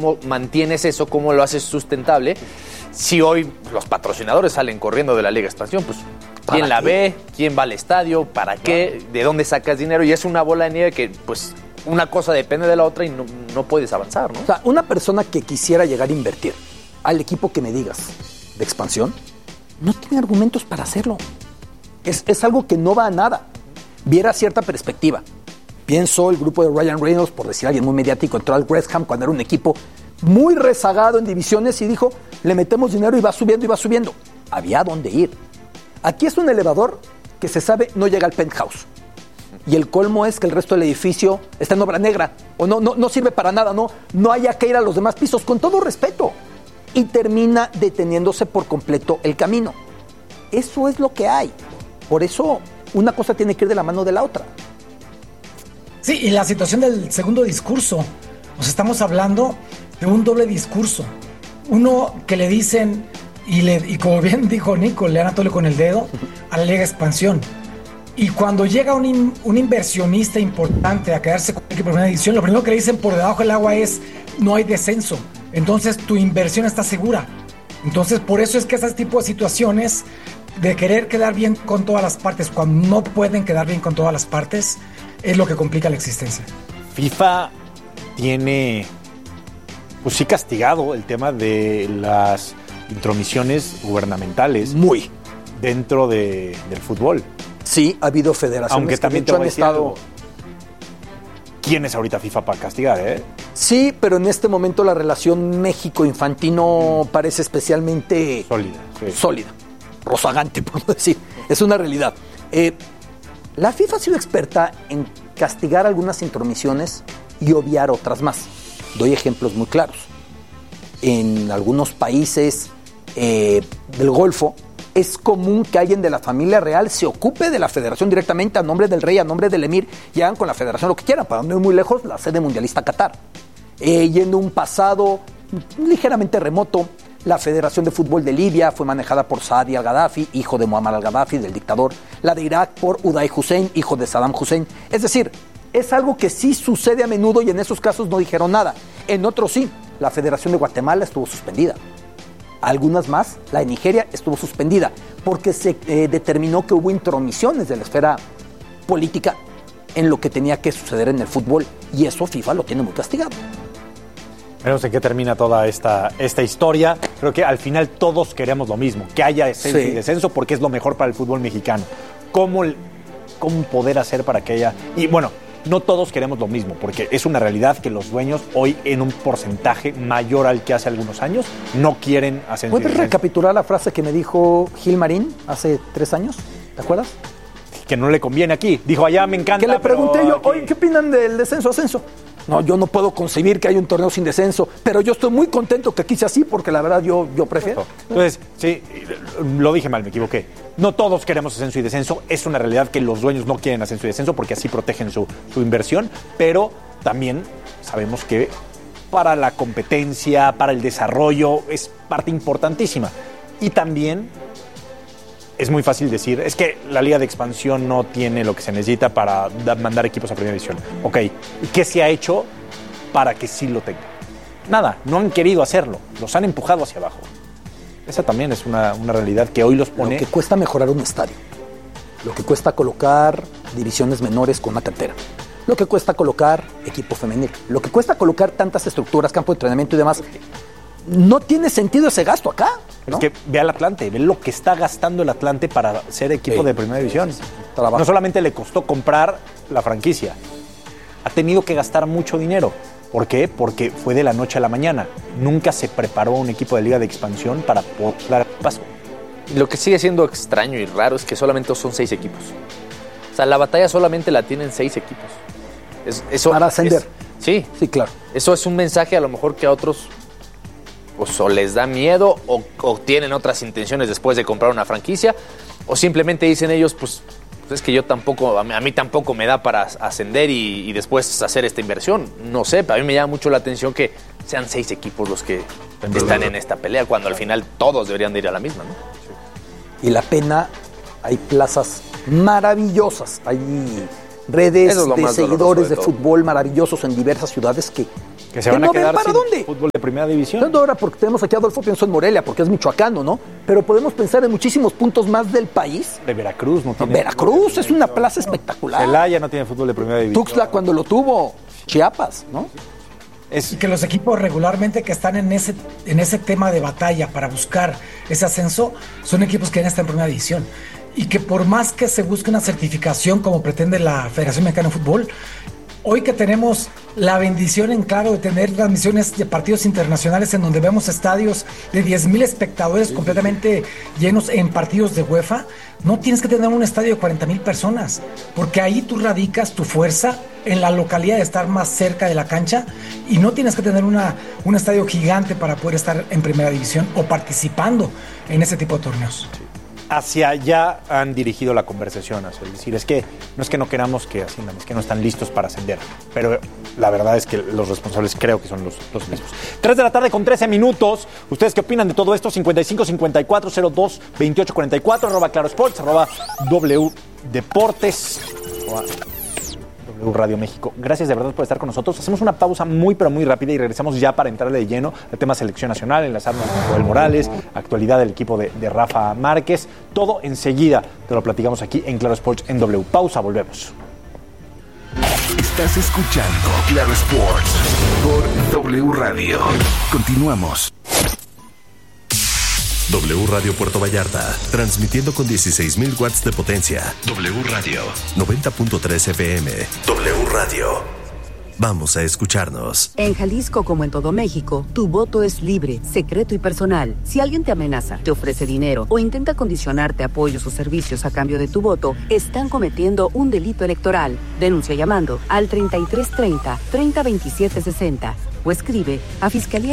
cómo mantienes eso, cómo lo haces sustentable. Si hoy los patrocinadores salen corriendo de la Liga de Expansión, pues ¿quién la ve? ¿Quién va al estadio? ¿Para qué? ¿De dónde sacas dinero? Y es una bola de nieve que, pues, una cosa depende de la otra y no puedes avanzar, ¿no? O sea, una persona que quisiera llegar a invertir al equipo que me digas de expansión, no tiene argumentos para hacerlo. Es algo que no va a nada. Viera cierta perspectiva. Pienso el grupo de Ryan Reynolds, por decir alguien muy mediático, entró al West Ham cuando era un equipo muy rezagado en divisiones y dijo, le metemos dinero y va subiendo y va subiendo. Había a dónde ir. Aquí es un elevador que se sabe no llega al penthouse. Y el colmo es que el resto del edificio está en obra negra. O no sirve para nada, no haya que ir a los demás pisos, con todo respeto. Y termina deteniéndose por completo el camino. Eso es lo que hay. Por eso una cosa tiene que ir de la mano de la otra. Sí, y la situación del segundo discurso. Nos estamos hablando de un doble discurso. Uno que le dicen, y como bien dijo Nico, le dan a tole con el dedo a la Liga de Expansión. Y cuando llega un inversionista importante a quedarse con el equipo de primera división, lo primero que le dicen por debajo del agua es, no hay descenso. Entonces tu inversión está segura. Entonces por eso es que ese tipo de situaciones de querer quedar bien con todas las partes, cuando no pueden quedar bien con todas las partes, es lo que complica la existencia. FIFA tiene, pues sí, castigado el tema de las intromisiones gubernamentales muy dentro del fútbol. Sí, ha habido federaciones aunque también que te voy a decir algo. ¿Quién es ahorita FIFA para castigar, Sí, pero en este momento la relación México-Infantino parece especialmente sólida, rozagante, por no decir. Es una realidad. La FIFA ha sido experta en castigar algunas intromisiones y obviar otras más. Doy ejemplos muy claros. En algunos países del Golfo es común que alguien de la familia real se ocupe de la federación directamente a nombre del rey, a nombre del emir, y hagan con la federación lo que quieran, para no ir muy lejos, la sede mundialista Qatar. Y en un pasado ligeramente remoto, la Federación de Fútbol de Libia fue manejada por Saadi al-Gaddafi, hijo de Muammar al-Gaddafi, del dictador. La de Irak por Uday Hussein, hijo de Saddam Hussein. Es decir, es algo que sí sucede a menudo y en esos casos no dijeron nada. En otros sí. La Federación de Guatemala estuvo suspendida. Algunas más, la de Nigeria estuvo suspendida porque se determinó que hubo intromisiones de la esfera política en lo que tenía que suceder en el fútbol, y eso FIFA lo tiene muy castigado. Veremos en qué termina toda esta historia. Creo que al final todos queremos lo mismo, que haya ascenso y descenso, porque es lo mejor para el fútbol mexicano. ¿Cómo poder hacer para que haya...? Y bueno, no todos queremos lo mismo, porque es una realidad que los dueños hoy, en un porcentaje mayor al que hace algunos años, no quieren ascenso. ¿Puedes recapitular la frase que me dijo Gil Marín hace 3 años? ¿Te acuerdas? Que no le conviene aquí. Dijo, allá me encanta. Que le pregunté yo, oye, ¿qué opinan del descenso-ascenso? No, yo no puedo concebir que haya un torneo sin descenso, pero yo estoy muy contento que aquí sea así, porque la verdad yo prefiero. Entonces, sí, lo dije mal, me equivoqué. No todos queremos ascenso y descenso. Es una realidad que los dueños no quieren ascenso y descenso porque así protegen su inversión, pero también sabemos que para la competencia, para el desarrollo, es parte importantísima. Y también es muy fácil decir, es que la Liga de Expansión no tiene lo que se necesita para mandar equipos a Primera División. Ok, ¿y qué se ha hecho para que sí lo tenga? Nada, no han querido hacerlo, los han empujado hacia abajo. Esa también es una realidad que hoy los pone... Lo que cuesta mejorar un estadio, lo que cuesta colocar divisiones menores con una cantera, lo que cuesta colocar equipo femenil, lo que cuesta colocar tantas estructuras, campo de entrenamiento y demás. No tiene sentido ese gasto acá, ¿no? Es que ve al Atlante, ve lo que está gastando el Atlante para ser equipo de Primera División. No solamente le costó comprar la franquicia, ha tenido que gastar mucho dinero. ¿Por qué? Porque fue de la noche a la mañana. Nunca se preparó un equipo de Liga de Expansión para poder dar paso. Lo que sigue siendo extraño y raro es que solamente son 6 equipos. O sea, la batalla solamente la tienen 6 equipos. Eso para ascender. Sí, claro. Eso es un mensaje a lo mejor que a otros pues, o les da miedo o tienen otras intenciones después de comprar una franquicia, o simplemente dicen ellos, pues es que yo tampoco, a mí tampoco me da para ascender y después hacer esta inversión. No sé, pero a mí me llama mucho la atención que sean 6 equipos los que están en esta pelea, cuando al final todos deberían de ir a la misma, ¿no? Y la pena, hay plazas maravillosas, hay redes de seguidores de fútbol maravillosos en diversas ciudades que Que se van a quedar ¿para sin dónde? fútbol de primera división. No, ahora porque tenemos aquí a Adolfo, pienso en Morelia, porque es michoacano, ¿no? Pero podemos pensar en muchísimos puntos más del país. De Veracruz no tiene. Veracruz es una plaza espectacular. Celaya no tiene fútbol de primera división. Tuxtla cuando lo tuvo. Chiapas, ¿no? Y que los equipos regularmente que están en ese tema de batalla para buscar ese ascenso son equipos que ya están en primera división. Y que por más que se busque una certificación como pretende la Federación Mexicana de Fútbol, hoy que tenemos la bendición en claro de tener transmisiones de partidos internacionales en donde vemos estadios de 10,000 espectadores completamente llenos en partidos de UEFA, no tienes que tener un estadio de 40,000 personas, porque ahí tú radicas tu fuerza en la localidad de estar más cerca de la cancha y no tienes que tener un estadio gigante para poder estar en primera división o participando en ese tipo de torneos. Hacia allá han dirigido la conversación, es decir, es que no queramos que asciendan, es que no están listos para ascender, pero la verdad es que los responsables creo que son los mismos. 3 de la tarde con 13 minutos, ¿ustedes qué opinan de todo esto? 55 54 02 28 44, arroba Claro Sports, arroba W Deportes, Radio México. Gracias de verdad por estar con nosotros. Hacemos una pausa muy pero muy rápida y regresamos ya para entrarle de lleno al tema selección nacional, enlazarnos con Joel Morales, actualidad del equipo de Rafa Márquez. Todo enseguida te lo platicamos aquí en Claro Sports en W. Pausa, volvemos. Estás escuchando Claro Sports por W Radio. Continuamos. W Radio Puerto Vallarta, transmitiendo con 16,000 watts de potencia. W Radio, 90.3 FM. W Radio. Vamos a escucharnos. En Jalisco, como en todo México, tu voto es libre, secreto y personal. Si alguien te amenaza, te ofrece dinero o intenta condicionarte apoyos o servicios a cambio de tu voto, están cometiendo un delito electoral. Denuncia llamando al 3330 302760 o escribe a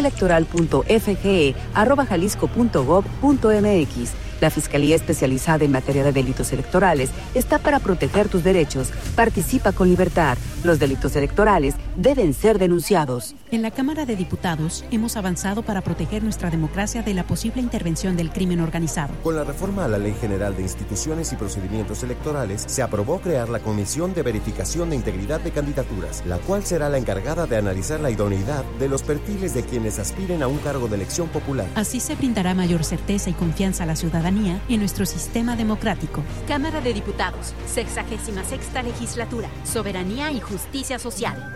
fiscaliaelectoral.fge@jalisco.gov.mx. La Fiscalía Especializada en Materia de Delitos Electorales está para proteger tus derechos. Participa con libertad. Los delitos electorales deben ser denunciados. En la Cámara de Diputados hemos avanzado para proteger nuestra democracia de la posible intervención del crimen organizado. Con la reforma a la Ley General de Instituciones y Procedimientos Electorales, se aprobó crear la Comisión de Verificación de Integridad de Candidaturas, la cual será la encargada de analizar la idoneidad de los perfiles de quienes aspiren a un cargo de elección popular. Así se brindará mayor certeza y confianza a la ciudadanía en nuestro sistema democrático. Cámara de Diputados, 66ª Legislatura, Soberanía y Justicia Social.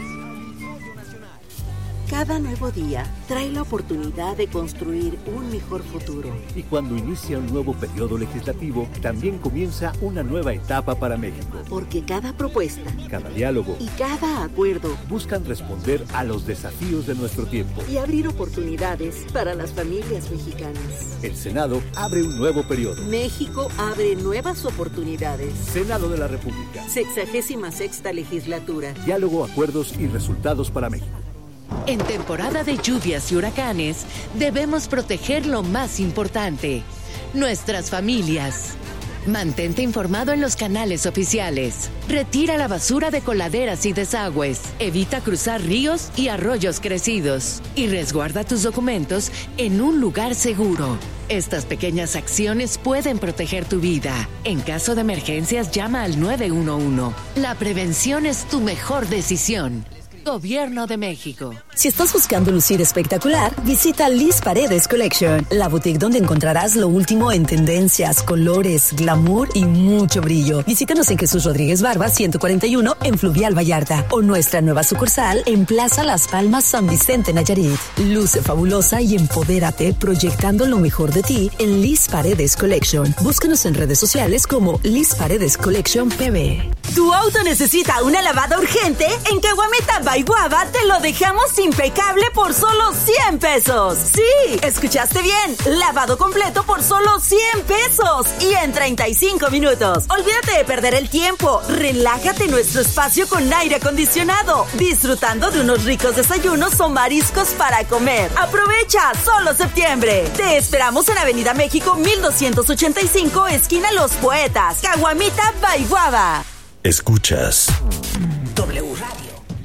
Cada nuevo día trae la oportunidad de construir un mejor futuro. Y cuando inicia un nuevo periodo legislativo, también comienza una nueva etapa para México. Porque cada propuesta, cada diálogo y cada acuerdo buscan responder a los desafíos de nuestro tiempo y abrir oportunidades para las familias mexicanas. El Senado abre un nuevo periodo. México abre nuevas oportunidades. Senado de la República. 66ª Legislatura. Diálogo, acuerdos y resultados para México. En temporada de lluvias y huracanes, debemos proteger lo más importante, nuestras familias. Mantente informado en los canales oficiales. Retira la basura de coladeras y desagües. Evita cruzar ríos y arroyos crecidos. Y resguarda tus documentos en un lugar seguro. Estas pequeñas acciones pueden proteger tu vida. En caso de emergencias, llama al 911. La prevención es tu mejor decisión. Gobierno de México. Si estás buscando lucir espectacular, visita Liz Paredes Collection, la boutique donde encontrarás lo último en tendencias, colores, glamour y mucho brillo. Visítanos en Jesús Rodríguez Barba 141 en Fluvial Vallarta o nuestra nueva sucursal en Plaza Las Palmas San Vicente Nayarit. Luce fabulosa y empodérate proyectando lo mejor de ti en Liz Paredes Collection. Búscanos en redes sociales como Liz Paredes Collection PB. ¿Tu auto necesita una lavada urgente? En Caguamita by Guava te lo dejamos impecable por solo 100 pesos. Sí, escuchaste bien. Lavado completo por solo 100 pesos y en 35 minutos. Olvídate de perder el tiempo. Relájate en nuestro espacio con aire acondicionado, disfrutando de unos ricos desayunos o mariscos para comer. Aprovecha, solo septiembre. Te esperamos en Avenida México 1285, esquina Los Poetas, Caguamita by Guava. Escuchas W Radio.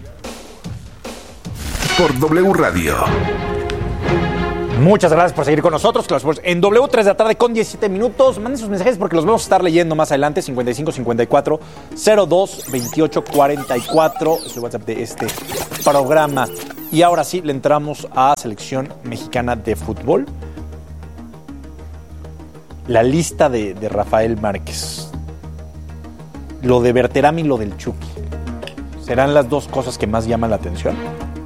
Por W Radio. Muchas gracias por seguir con nosotros. En W, 3 de la tarde con 17 minutos. Manden sus mensajes porque los vamos a estar leyendo más adelante. 55 54 02 28 44. Es el WhatsApp de este programa. Y ahora sí, le entramos a selección mexicana de fútbol. La lista de Rafael Márquez. Lo de Berterame y lo del Chucky. ¿Serán las dos cosas que más llaman la atención?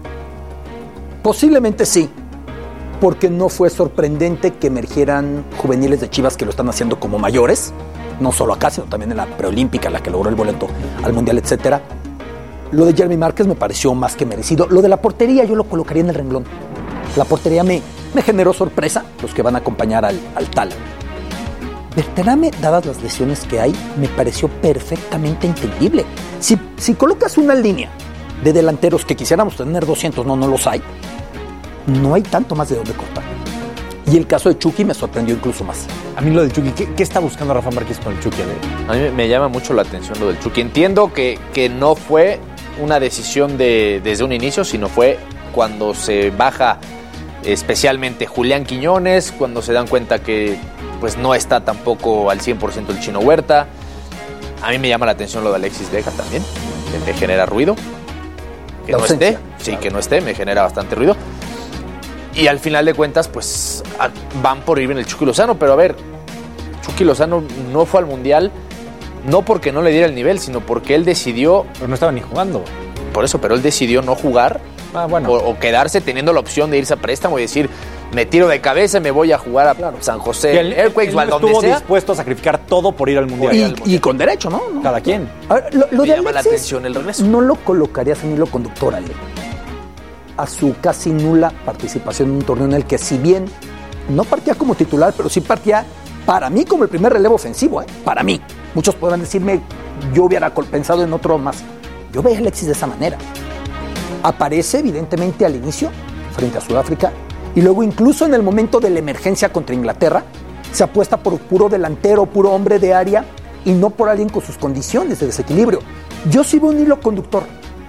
Posiblemente sí, porque no fue sorprendente que emergieran juveniles de Chivas que lo están haciendo como mayores, no solo acá, sino también en la preolímpica, la que logró el boleto al Mundial, etcétera. Lo de Jeremy Márquez me pareció más que merecido. Lo de la portería yo lo colocaría en el renglón. La portería me generó sorpresa, los que van a acompañar al Tala. Berterame, dadas las lesiones que hay, me pareció perfectamente entendible. Si colocas una línea de delanteros que quisiéramos tener 200, no los hay, no hay tanto más de dónde cortar. Y el caso de Chucky me sorprendió incluso más. A mí lo del Chucky, ¿qué está buscando Rafa Márquez con el Chucky? A mí me llama mucho la atención lo del Chucky. Entiendo que no fue una decisión desde un inicio, sino fue cuando se baja especialmente Julián Quiñones, cuando se dan cuenta que pues no está tampoco al 100% el Chino Huerta. A mí me llama la atención lo de Alexis Vega también, que me genera ruido. Que no esté, sí, que no esté, me genera bastante ruido. Y al final de cuentas, pues van por ir en el Chucky Lozano, pero a ver, Chucky Lozano no fue al Mundial, no porque no le diera el nivel, sino porque él decidió... Pero no estaba ni jugando. Por eso, pero él decidió no jugar o quedarse teniendo la opción de irse a préstamo y decir, me tiro de cabeza y me voy a jugar a San José, Earthquakes o a donde sea. Estuvo dispuesto a sacrificar todo por ir al Mundial. Y con derecho, ¿no? Cada quien. A ver, lo de llama la atención el regreso. No lo colocarías en hilo conductor, Ale, a su casi nula participación en un torneo en el que, si bien no partía como titular, pero sí partía para mí como el primer relevo ofensivo, para mí. Muchos podrán decirme, yo hubiera pensado en otro más. Yo veía a Alexis de esa manera. Aparece evidentemente al inicio frente a Sudáfrica y luego incluso en el momento de la emergencia contra Inglaterra se apuesta por puro delantero, puro hombre de área y no por alguien con sus condiciones de desequilibrio. Yo sí veo un hilo conductor.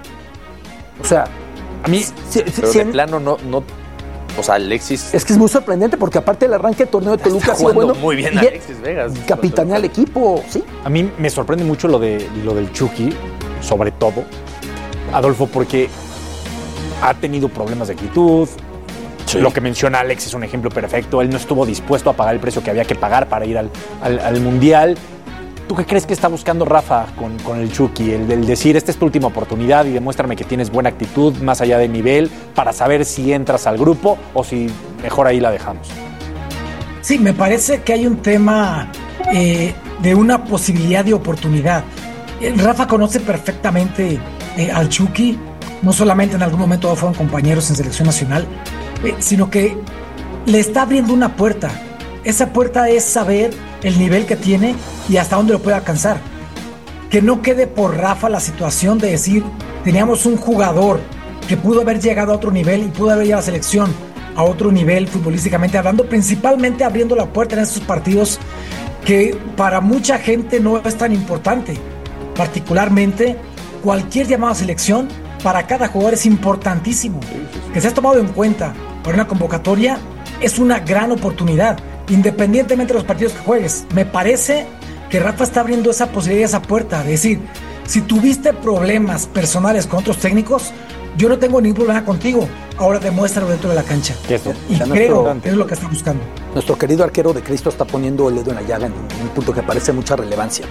O sea, a mí de plano no, o sea, Alexis... Es que es muy sorprendente porque aparte del arranque del torneo de Toluca ha sido bueno. Muy bien Alexis Vegas. Capitanea al equipo, sí. A mí me sorprende mucho lo del Chucky, sobre todo, Adolfo, porque ha tenido problemas de actitud. Sí. Lo que menciona Alex es un ejemplo perfecto. Él no estuvo dispuesto a pagar el precio que había que pagar para ir al Mundial. ¿Tú qué crees que está buscando Rafa con el Chucky? El decir, esta es tu última oportunidad y demuéstrame que tienes buena actitud, más allá de nivel, para saber si entras al grupo o si mejor ahí la dejamos. Sí, me parece que hay un tema de una posibilidad de oportunidad. Rafa conoce perfectamente al Chucky, no solamente en algún momento fueron compañeros en selección nacional, sino que le está abriendo una puerta. Esa puerta es saber el nivel que tiene y hasta dónde lo puede alcanzar. Que no quede por Rafa la situación de decir, teníamos un jugador que pudo haber llegado a otro nivel y pudo haber llevado a la selección a otro nivel futbolísticamente hablando, principalmente abriendo la puerta en esos partidos que para mucha gente no es tan importante. Particularmente, cualquier llamado a selección para cada jugador es importantísimo. Que seas tomado en cuenta por una convocatoria es una gran oportunidad, independientemente de los partidos que juegues. Me parece que Rafa está abriendo esa posibilidad, esa puerta, de decir, si tuviste problemas personales con otros técnicos, yo no tengo ningún problema contigo, ahora demuéstralo dentro de la cancha. Y creo que es lo que está buscando. Nuestro querido arquero de Cristo está poniendo el dedo en la llaga en un punto que parece mucha relevancia.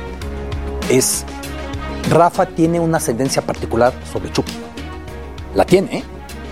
Rafa tiene una ascendencia particular sobre Chucky. La tiene,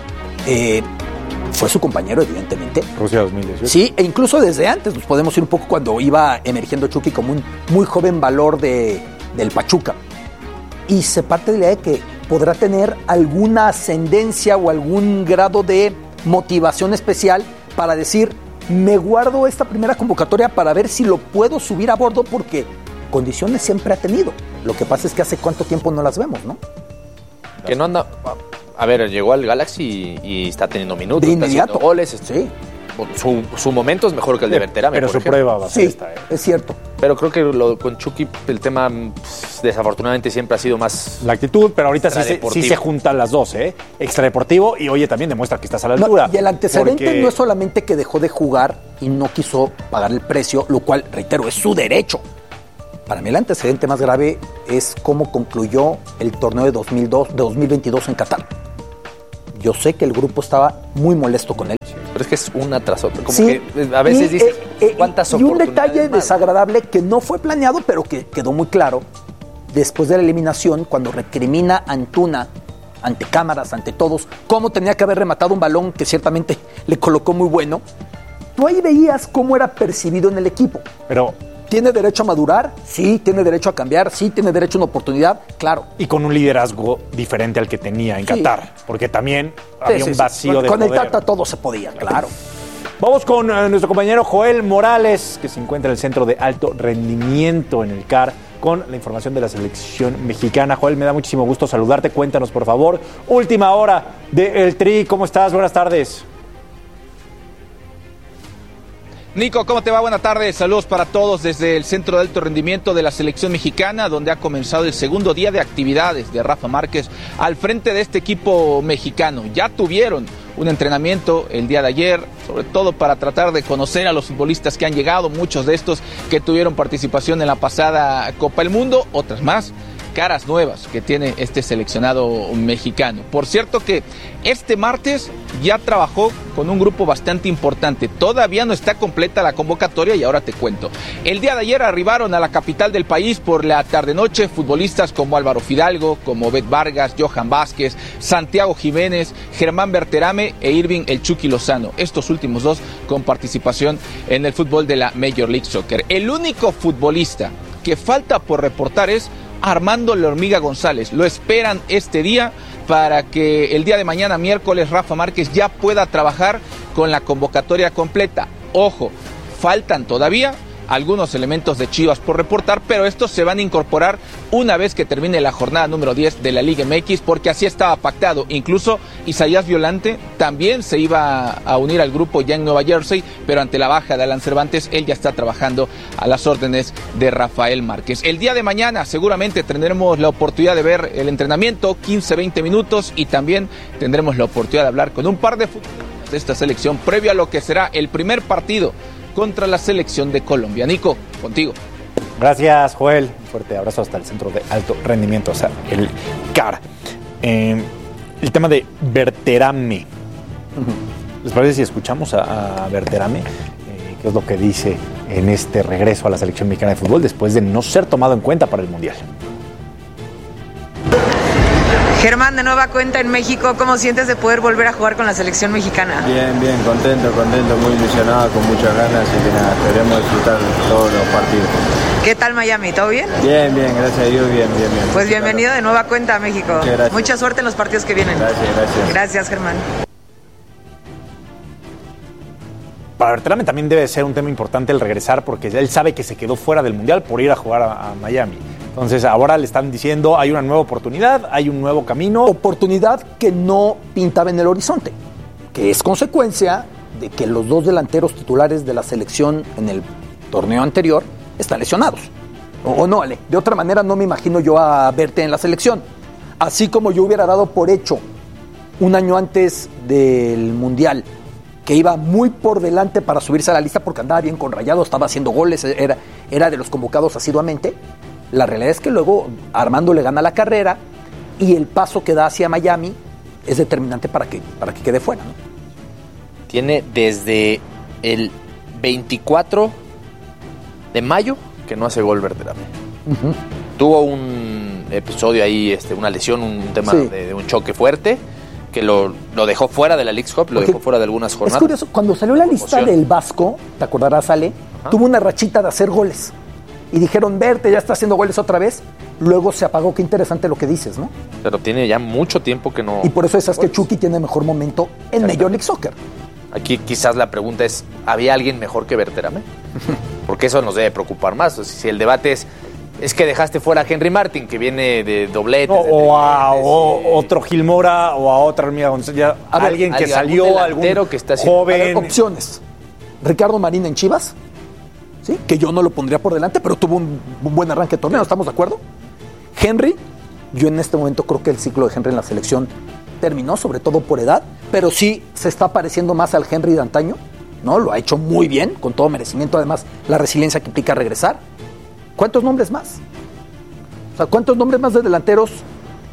fue su compañero, evidentemente. Rusia 2018. Sí, e incluso desde antes, nos podemos ir un poco cuando iba emergiendo Chucky como un muy joven valor del Pachuca. Y se parte de la idea de que podrá tener alguna ascendencia o algún grado de motivación especial para decir, me guardo esta primera convocatoria para ver si lo puedo subir a bordo, porque condiciones siempre ha tenido. Lo que pasa es que hace cuánto tiempo no las vemos, ¿no? Que no anda... A ver, llegó al Galaxy y está teniendo minutos, de inmediato. Está haciendo goles. Sí. Su momento es mejor que el de Berterame. Pero su prueba va a ser esta. Es cierto. Pero creo que con Chucky el tema desafortunadamente siempre ha sido más... La actitud, pero ahorita sí se juntan las dos, ¿eh? Extradeportivo y oye, también demuestra que estás a la altura. Y el antecedente no es solamente que dejó de jugar y no quiso pagar el precio, lo cual, reitero, es su derecho. Para mí el antecedente más grave es cómo concluyó el torneo de 2022 en Qatar. yo sé que el grupo estaba muy molesto con él. Pero es que es una tras otra. Como Sí, que a veces dices, ¿cuántas y un oportunidades detalle más? desagradable que no fue planeado, pero que quedó muy claro después de la eliminación, cuando recrimina a Antuna ante cámaras, ante todos, cómo tenía que haber rematado un balón que ciertamente le colocó muy bueno. Tú ahí veías cómo era percibido en el equipo. Pero ¿tiene derecho a madurar? Sí. ¿Tiene derecho a cambiar? Sí. ¿Tiene derecho a una oportunidad? Claro. y con un liderazgo diferente al que tenía en Sí. Qatar, porque también había un vacío con, de con poder. el Tata todo se podía, claro. Vamos con nuestro compañero Joel Morales, que se encuentra en el Centro de Alto Rendimiento en el CAR, con la información de la selección mexicana. Joel, me da muchísimo gusto saludarte. Cuéntanos, por favor, última hora de El Tri. ¿Cómo estás? Buenas tardes. Nico, ¿cómo te va? Buenas tardes, saludos para todos desde el Centro de Alto Rendimiento de la Selección Mexicana, donde ha comenzado el segundo día de actividades de Rafa Márquez al frente de este equipo mexicano. Ya tuvieron un entrenamiento el día de ayer, sobre todo para tratar de conocer a los futbolistas que han llegado, muchos de estos que tuvieron participación en la pasada Copa del Mundo, otras más, caras nuevas que tiene este seleccionado mexicano. Por cierto que este martes ya trabajó con un grupo bastante importante. Todavía no está completa la convocatoria y ahora te cuento. El día de ayer arribaron a la capital del país por la tarde-noche futbolistas como Álvaro Fidalgo, como Bet Vargas, Johan Vázquez, Santiago Jiménez, Germán Berterame e Irving El Chucky Lozano. Estos últimos dos con participación en el fútbol de la Major League Soccer. El único futbolista que falta por reportar es Armando La Hormiga González. Lo esperan este día para que el día de mañana, miércoles, Rafa Márquez ya pueda trabajar con la convocatoria completa. Ojo, faltan todavía algunos elementos de Chivas por reportar, pero estos se van a incorporar una vez que termine la jornada número 10 de la Liga MX, porque así estaba pactado. Incluso Isaías Violante también se iba a unir al grupo ya en Nueva Jersey, pero ante la baja de Alan Cervantes, él ya está trabajando a las órdenes de Rafael Márquez. El día de mañana seguramente tendremos la oportunidad de ver el entrenamiento, 15-20 minutos, y también tendremos la oportunidad de hablar con un par de futbolistas de esta selección previo a lo que será el primer partido contra la selección de Colombia. Nico, contigo. Gracias, Joel. Un fuerte abrazo hasta el Centro de Alto Rendimiento, o sea, el CAR. El tema de Berterame. ¿Les parece si escuchamos a Berterame? ¿Qué es lo que dice en este regreso a la selección mexicana de fútbol después de no ser tomado en cuenta para el Mundial? Germán, de nueva cuenta en México, ¿cómo sientes de poder volver a jugar con la selección mexicana? Bien, contento, muy ilusionado, con muchas ganas y que nada, esperemos disfrutar todos los partidos. ¿Qué tal Miami? ¿Todo bien? Bien, gracias a Dios, bien. Pues bienvenido de nueva cuenta a México. Muchas gracias. Mucha suerte en los partidos que vienen. Gracias. Gracias, Germán. Para Berterame también debe ser un tema importante el regresar, porque él sabe que se quedó fuera del Mundial por ir a jugar a Miami. Entonces ahora le están diciendo, hay una nueva oportunidad, hay un nuevo camino. Oportunidad que no pintaba en el horizonte, que es consecuencia de que los dos delanteros titulares de la selección en el torneo anterior están lesionados. O no, Ale, de otra manera no me imagino yo a verte en la selección. Así como yo hubiera dado por hecho un año antes del Mundial que iba muy por delante para subirse a la lista porque andaba bien con Rayados, estaba haciendo goles, era de los convocados asiduamente. La realidad es que luego Armando le gana la carrera y el paso que da hacia Miami es determinante para que quede fuera, ¿no? Tiene desde el 24 de mayo que no hace gol Berterame. Uh-huh. Tuvo un episodio ahí, una lesión, un tema de un choque fuerte que lo dejó fuera de la Leagues Cup, lo dejó fuera de algunas jornadas. Es curioso, cuando salió la lista del Vasco, te acordarás, Ale, tuvo una rachita de hacer goles. Y dijeron, Verte, ya está haciendo goles otra vez. Luego se apagó. Qué interesante lo que dices, ¿no? Pero tiene ya mucho tiempo que no... Y por eso es que Chucky tiene mejor momento en Major League Soccer. Aquí quizás la pregunta es, ¿había alguien mejor que Berterame? Porque eso nos debe preocupar más. O sea, si el debate es que dejaste fuera a Henry Martin, que viene de dobletes. No, o a otro Gil Mora, o a otra Hormiga González. Alguien que salió, algún que está joven. A ver, opciones. Ricardo Marín en Chivas. ¿Sí? Que yo no lo pondría por delante, pero tuvo un buen arranque de torneo, ¿estamos de acuerdo? Henry, yo en este momento creo que el ciclo de Henry en la selección terminó, sobre todo por edad, pero sí se está pareciendo más al Henry de antaño, ¿no? Lo ha hecho muy bien, con todo merecimiento, además la resiliencia que implica regresar. ¿Cuántos nombres más? O sea, ¿cuántos nombres más de delanteros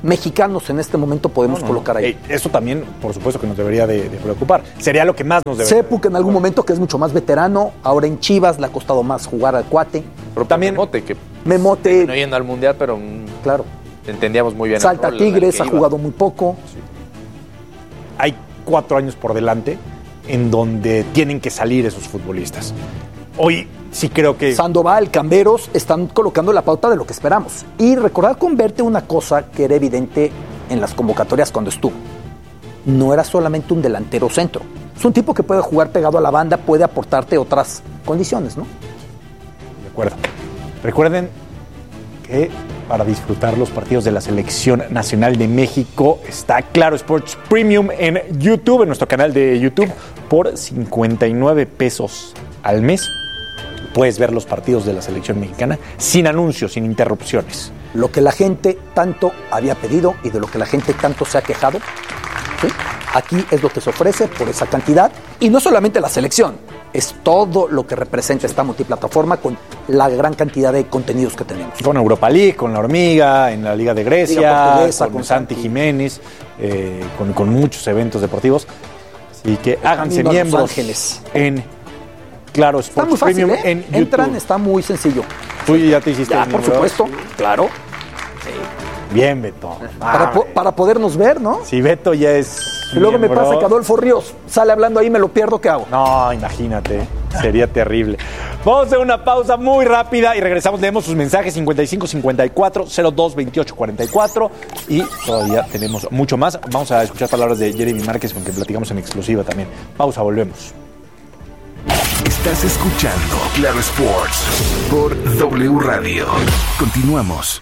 mexicanos en este momento podemos colocar ahí. Eso también, por supuesto, que nos debería de preocupar. Sería lo que más nos debería. Sepu, que en algún momento, que es mucho más veterano, ahora en Chivas le ha costado más jugar al cuate. Pero también Memote no yendo al Mundial, pero claro, entendíamos muy bien. Salta Tigres, ha jugado muy poco. Sí. Hay 4 años por delante en donde tienen que salir esos futbolistas. Hoy sí creo que Sandoval, Camberos están colocando la pauta de lo que esperamos. Y recordar con Verte una cosa que era evidente en las convocatorias cuando estuvo. No era solamente un delantero centro. Es un tipo que puede jugar pegado a la banda, puede aportarte otras condiciones, ¿no? De acuerdo. Recuerden que para disfrutar los partidos de la Selección Nacional de México está Claro Sports Premium en YouTube, en nuestro canal de YouTube, por 59 pesos al mes. Puedes ver los partidos de la Selección Mexicana sin anuncios, sin interrupciones. Lo que la gente tanto había pedido y de lo que la gente tanto se ha quejado, ¿sí? Aquí es lo que se ofrece por esa cantidad. Y no solamente la selección, es todo lo que representa esta multiplataforma con la gran cantidad de contenidos que tenemos. Con Europa League, con La Hormiga, en la Liga de Grecia, con Santi Jiménez, con muchos eventos deportivos. Así que háganse miembros en Claro Sports está muy fácil, Premium en YouTube. Entran, está muy sencillo. ¿Tú ya te hiciste por supuesto, claro. Bien, Beto. Para podernos ver, ¿no? Si Beto ya es... Y luego me pasa que Adolfo Ríos sale hablando ahí, me lo pierdo, ¿qué hago? No, imagínate, sería terrible. Vamos a hacer una pausa muy rápida y regresamos, leemos sus mensajes 55 54 02 28 44 y todavía tenemos mucho más. Vamos a escuchar palabras de Jeremy Márquez con quien platicamos en exclusiva también. Pausa, volvemos. Estás escuchando Claro Sports por W Radio. Continuamos.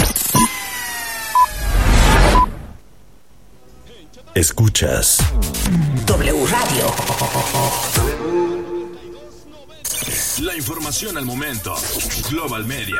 Escuchas W Radio. La información al momento. Global Media.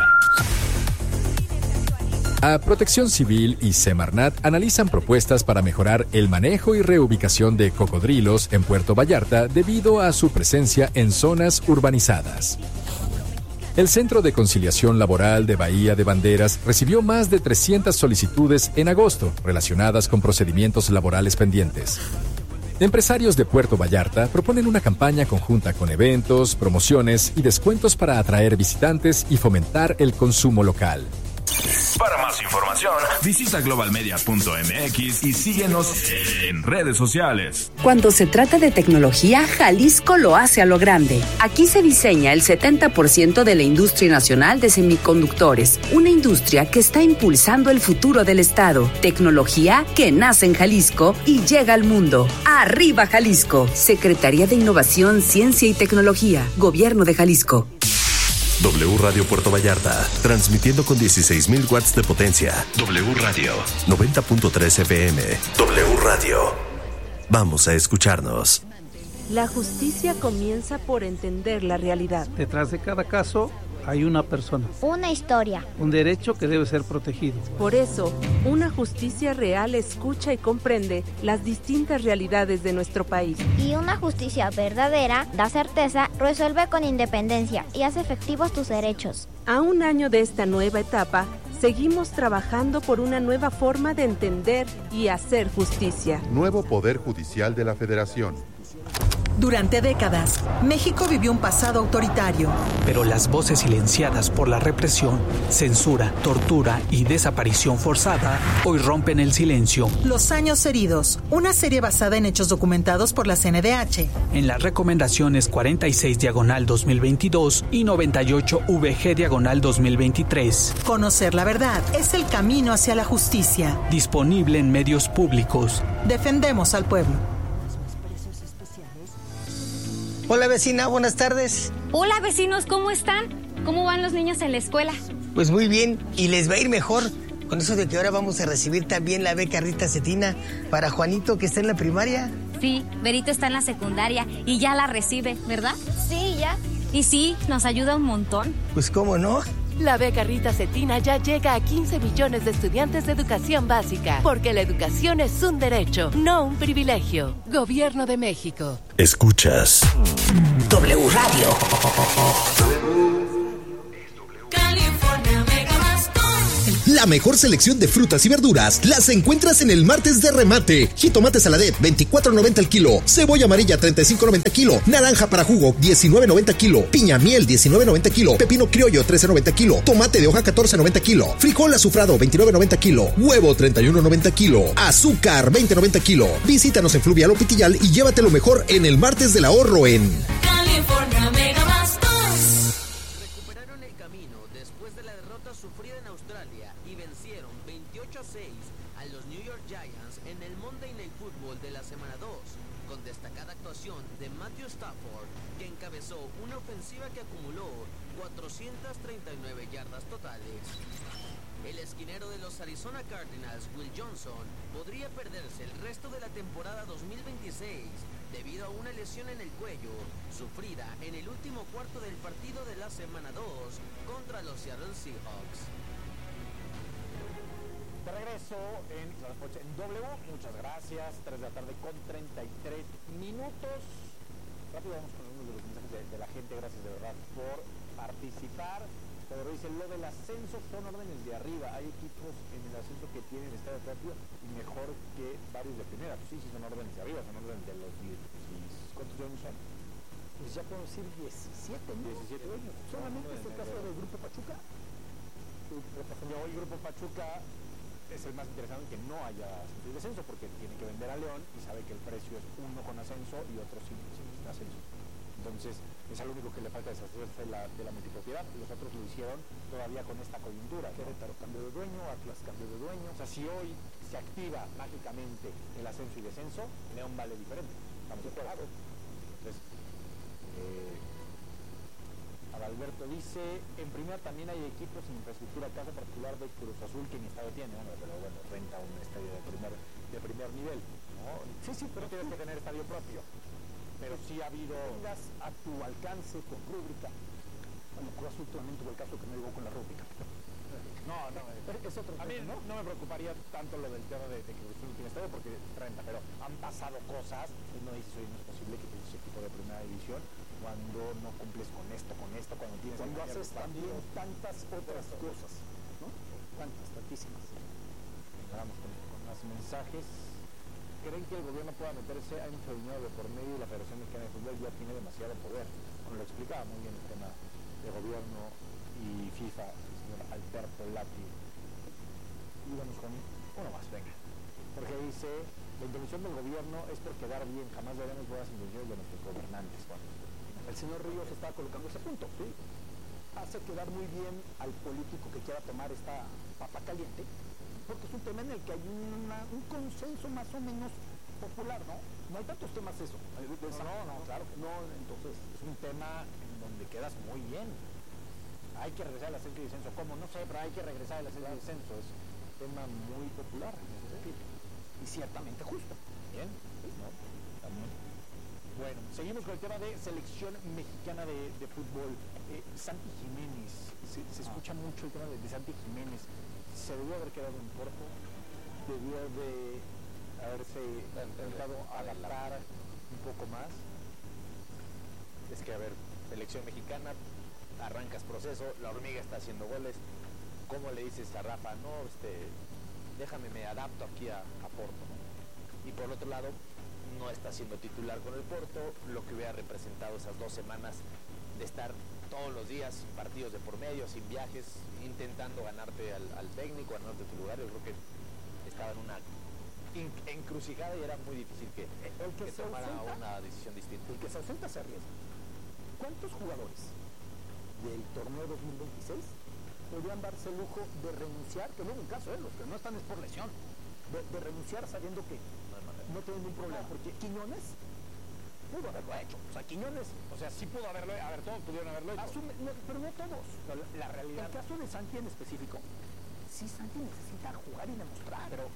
A Protección Civil y Semarnat analizan propuestas para mejorar el manejo y reubicación de cocodrilos en Puerto Vallarta debido a su presencia en zonas urbanizadas. El Centro de Conciliación Laboral de Bahía de Banderas recibió más de 300 solicitudes en agosto relacionadas con procedimientos laborales pendientes. Empresarios de Puerto Vallarta proponen una campaña conjunta con eventos, promociones y descuentos para atraer visitantes y fomentar el consumo local. Para más información, visita globalmedia.mx y síguenos en redes sociales. Cuando se trata de tecnología, Jalisco lo hace a lo grande. Aquí se diseña el 70% de la industria nacional de semiconductores, una industria que está impulsando el futuro del estado. Tecnología que nace en Jalisco y llega al mundo. ¡Arriba Jalisco! Secretaría de Innovación, Ciencia y Tecnología, Gobierno de Jalisco. W Radio Puerto Vallarta, transmitiendo con 16,000 watts de potencia. W Radio, 90.3 FM. W Radio. Vamos a escucharnos. La justicia comienza por entender la realidad. Detrás de cada caso hay una persona. Una historia. Un derecho que debe ser protegido. Por eso, una justicia real escucha y comprende las distintas realidades de nuestro país. Y una justicia verdadera da certeza, resuelve con independencia y hace efectivos tus derechos. A un año de esta nueva etapa, seguimos trabajando por una nueva forma de entender y hacer justicia. Nuevo Poder Judicial de la Federación. Durante décadas, México vivió un pasado autoritario. Pero las voces silenciadas por la represión, censura, tortura y desaparición forzada hoy rompen el silencio. Los años heridos, una serie basada en hechos documentados por la CNDH. En las recomendaciones 46/2022 y 98VG/2023. Conocer la verdad es el camino hacia la justicia. Disponible en medios públicos. Defendemos al pueblo. Hola vecina, buenas tardes. Hola vecinos, ¿cómo están? ¿Cómo van los niños en la escuela? Pues muy bien, y les va a ir mejor con eso de que ahora vamos a recibir también la beca Rita Cetina para Juanito que está en la primaria. Sí, Berito está en la secundaria y ya la recibe, ¿verdad? Sí, ya. Y sí, nos ayuda un montón. Pues cómo no. La beca Rita Cetina ya llega a 15 millones de estudiantes de educación básica, porque la educación es un derecho, no un privilegio. Gobierno de México. Escuchas W Radio. La mejor selección de frutas y verduras las encuentras en el martes de remate. Jitomate saladet, $24.90 el kilo. Cebolla amarilla, $35.90 kilo. Naranja para jugo, $19.90 kilo. Piña miel, $19.90 kilo. Pepino criollo, $13.90 kilo. Tomate de hoja, $14.90 kilo. Frijol azufrado, $29.90 kilo. Huevo, $31.90 kilo. Azúcar, $20.90 kilo. Visítanos en Fluvial o Pitillal y llévate lo mejor en el martes del ahorro en California Megabastos. Recuperaron el camino después de la derrota sufrida en Australia y vencieron 28-6 a los New York Giants en el Monday Night Football de la semana 2, con destacada actuación de Matthew Stafford, que encabezó una ofensiva que acumuló 439 yardas totales. El esquinero de los Arizona Cardinals, Will Johnson, podría perderse el resto de la temporada 2026 debido a una lesión en el cuello sufrida en el último cuarto del partido de la semana 2 contra los Seattle Seahawks. De regreso en W, muchas gracias, 3 de la tarde con 33 minutos. Rápido vamos con uno de los mensajes de la gente, gracias de verdad por participar. Pero dice, lo del ascenso son órdenes de arriba. Hay equipos en el ascenso que tienen estadio propio y mejor que varios de primera. Pues sí, son órdenes de arriba, son órdenes de los 10. ¿Cuántos años son? Pues ya podemos decir 17, ¿no? 17 años. Solamente es el caso del Grupo Pachuca. Hoy el Grupo Pachuca es el más interesante que no haya ascenso y descenso, porque tiene que vender a León y sabe que el precio es uno con ascenso y otro sin ascenso. Entonces, es al único que le falta deshacerse de la multipropiedad. Los otros lo hicieron todavía con esta coyuntura. Querétaro cambio de dueño, Atlas cambio de dueño. O sea, si hoy se activa mágicamente el ascenso y descenso, León vale diferente. Estamos de acuerdo. Entonces, Adalberto dice, en primera también hay equipos en infraestructura, caso particular de Cruz Azul, que ni estadio tiene, hombre, pero bueno, renta un estadio de primer nivel, ¿no? Sí, pero tienes que tener estadio propio. Pero sí ha habido... Tengas a tu alcance con rúbrica. Bueno, Cruz Azul últimamente tuvo el caso que no llegó con la rúbrica. No, es otro tema, a mí no me preocuparía tanto lo del tema de que Cruz Azul no tiene estadio porque renta, pero han pasado cosas, uno dice, oye, no es posible que tienes ese equipo de primera división cuando no cumples con esto, cuando tienes... Cuando haces también tantas otras cosas, ¿no? Tantísimas. Vamos con más mensajes. ¿Creen que el gobierno pueda meterse? Hay mucho dinero de por medio y la Federación Mexicana de Fútbol ya tiene demasiado poder. Bueno, lo explicaba muy bien el tema de gobierno y FIFA, el señor Alberto Lati. Y vamos con uno más, venga. Porque dice, la intención del gobierno es por quedar bien, jamás veremos buenas intenciones de nuestros gobernantes. Bueno, el señor Ríos está colocando ese punto, ¿sí? Hace quedar muy bien al político que quiera tomar esta papa caliente, porque es un tema en el que hay un consenso más o menos popular, ¿no? No hay tantos temas eso. No, claro que no. Entonces, es un tema en donde quedas muy bien. Hay que regresar al ascenso y descenso. ¿Cómo? No sé, pero hay que regresar al ascenso y descenso. Es un tema muy popular en ese sentido. Y ciertamente justo. Bien, ¿no? También. Bueno, seguimos con el tema de selección mexicana de fútbol. Santi Jiménez. Se escucha mucho el tema de Santi Jiménez. Se debió haber quedado en Porto, debió de haberse intentado adaptar un poco más. Es que, a ver, selección mexicana, arrancas proceso, la hormiga está haciendo goles. ¿Cómo le dices a Rafa? No, déjame, me adapto aquí a Porto, ¿no? Y por el otro lado, no está siendo titular con el Porto, lo que hubiera representado esas 2 semanas de estar todos los días sin partidos de por medio, sin viajes, intentando ganarte al técnico, ganarte tu lugar. Yo creo que estaba en una encrucijada y era muy difícil que tomara una decisión distinta. El que se ausenta se arriesga. ¿Cuántos jugadores del torneo 2026 podrían darse el lujo de renunciar, que no es un caso, los que no están es por lesión, de renunciar sabiendo que no tienen ningún problema? Porque Quiñones pudo haberlo hecho. O sea, Quiñones... O sea, sí pudo haberlo hecho. A ver, todos pudieron haberlo hecho. Pero no todos. La realidad... El caso de Santi en específico, sí, Santi necesita jugar y demostrar. Pero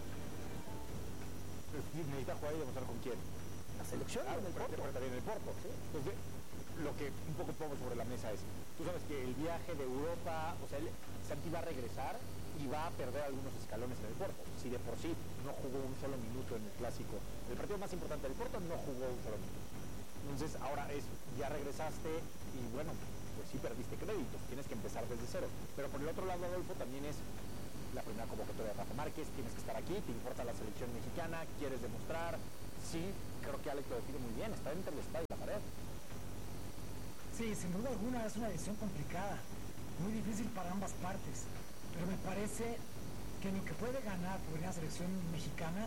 necesita jugar y demostrar con quién. La selección en el Porto. Pero también en el Porto. ¿Sí? Entonces, lo que un poco pongo sobre la mesa es, tú sabes que el viaje de Europa, o sea, Santi va a regresar y va a perder algunos escalones en el Porto. Si de por sí no jugó un solo minuto en el clásico, el partido más importante del Porto, no jugó un solo minuto. Entonces ahora ya regresaste y bueno, pues sí perdiste créditos, tienes que empezar desde cero. Pero por el otro lado, Adolfo, también es, la primera convocatoria de Rafa Márquez, tienes que estar aquí, te importa la selección mexicana, quieres demostrar. Sí, creo que Alex lo define muy bien, está entre la espada y la pared. Sí, sin duda alguna es una decisión complicada, muy difícil para ambas partes, pero me parece que lo que puede ganar por la selección mexicana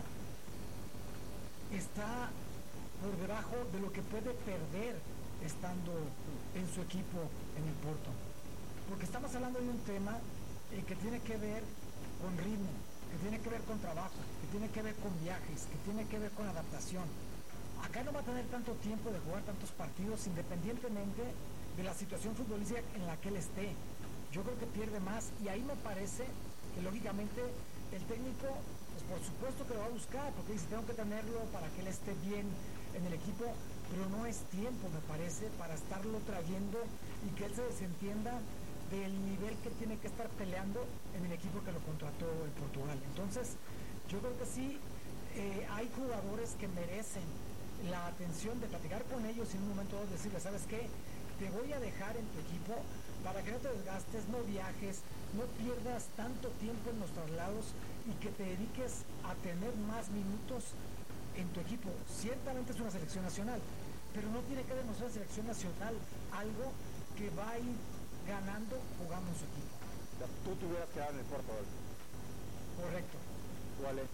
está por debajo de lo que puede perder estando en su equipo en el Porto, porque estamos hablando de un tema que tiene que ver con ritmo, que tiene que ver con trabajo, que tiene que ver con viajes, que tiene que ver con adaptación. Acá no va a tener tanto tiempo de jugar tantos partidos independientemente de la situación futbolística en la que él esté. Yo creo que pierde más y ahí me parece que lógicamente el técnico, pues por supuesto que lo va a buscar, porque dice, tengo que tenerlo para que él esté bien en el equipo, pero no es tiempo, me parece, para estarlo trayendo y que él se desentienda del nivel que tiene que estar peleando en el equipo que lo contrató en Portugal. Entonces, yo creo que sí, hay jugadores que merecen la atención de platicar con ellos y en un momento dado decirles, ¿sabes qué? Te voy a dejar en tu equipo para que no te desgastes, no viajes, no pierdas tanto tiempo en los traslados y que te dediques a tener más minutos en tu equipo. Ciertamente es una selección nacional, pero no tiene que demostrar la selección nacional algo que va a ir ganando jugando en su equipo. Tú te hubieras quedado en el Porto. Correcto. ¿Cuál es?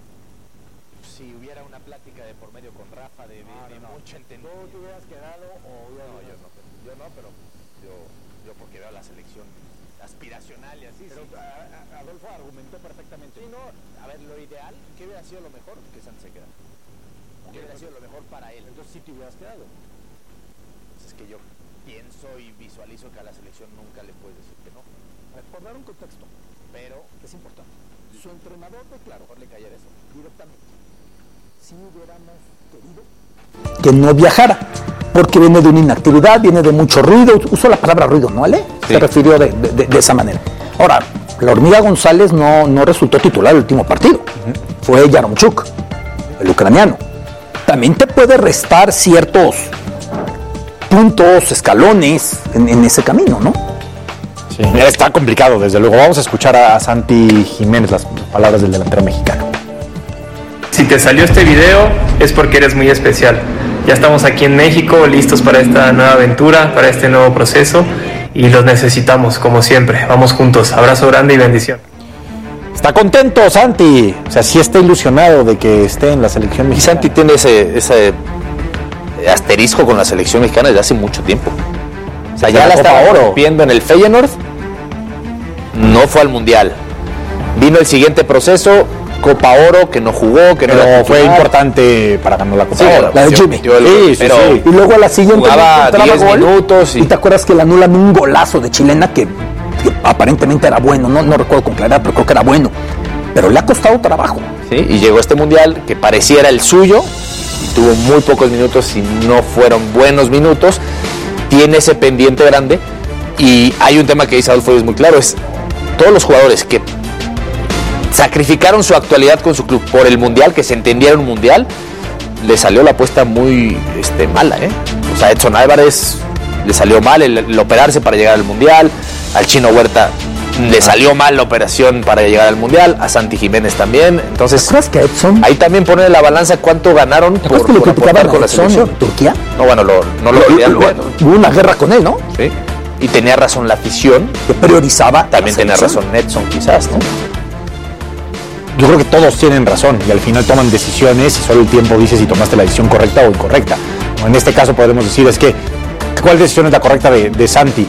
Si hubiera una plática de por medio con Rafa de mucho entendimiento. ¿Tú te hubieras quedado o yo no, pero yo porque veo la selección aspiracional y así. Pero sí. Adolfo argumentó perfectamente. Sí, no, a ver, lo ideal, ¿qué hubiera sido lo mejor? Que Santos se queda. ¿Qué hubiera sido lo mejor para él? Entonces sí te hubieras quedado. Pues es que yo pienso y visualizo que a la selección nunca le puedes decir que no. Por dar un contexto, pero es importante. Su entrenador declaró, mejor le callar eso directamente, si hubiéramos querido que no viajara, porque viene de una inactividad, viene de mucho ruido, usó la palabra ruido, ¿no, Ale? Sí. Se refirió de esa manera. Ahora, la Hormiga González no resultó titular el último partido, fue Yaremchuk, el ucraniano. También te puede restar ciertos puntos, escalones en ese camino, ¿no? Sí, está complicado, desde luego. Vamos a escuchar a Santi Jiménez las palabras del delantero mexicano. Si te salió este video es porque eres muy especial. Ya estamos aquí en México, listos para esta nueva aventura, para este nuevo proceso y los necesitamos, como siempre. Vamos juntos. Abrazo grande y bendición. Está contento Santi, o sea, sí está ilusionado de que esté en la selección mexicana. Y Santi tiene ese asterisco con la selección mexicana desde hace mucho tiempo. O sea, ya la estaba rompiendo en el Feyenoord, no fue al Mundial. Vino el siguiente proceso, Copa Oro, que no jugó, que pero no fue importante para ganar la Copa Oro. La de Jimmy. Sí. Y luego a la siguiente jugaba 10 minutos. Y te acuerdas que le anulan un golazo de chilena que aparentemente era bueno, no recuerdo con claridad, pero creo que era bueno. Pero le ha costado trabajo. Sí, y llegó este Mundial que pareciera el suyo, y tuvo muy pocos minutos y no fueron buenos minutos. Tiene ese pendiente grande, y hay un tema que dice Adolfo y es muy claro, es todos los jugadores que sacrificaron su actualidad con su club por el Mundial, que se entendiera un Mundial, le salió la apuesta muy mala, O sea, Edson Álvarez le salió mal el operarse para llegar al Mundial, al Chino Huerta le salió mal la operación para llegar al Mundial, a Santi Jiménez también. Entonces, ¿crees que Edson? Ahí también pone la balanza cuánto ganaron por aportar con la selección. ¿Turquía? No, bueno, no lo olvidan. Hubo una guerra con él, ¿no? Sí. Y tenía razón la afición. Que priorizaba. También tenía razón Edson, quizás, ¿no? Yo creo que todos tienen razón y al final toman decisiones y solo el tiempo dice si tomaste la decisión correcta o incorrecta. En este caso podemos decir es que ¿cuál decisión es la correcta de Santi?